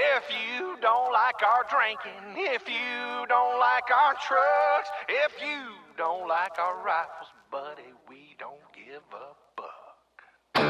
If you don't like our drinking, if you don't like our trucks, if you don't like our rifles, buddy, we don't give a fuck.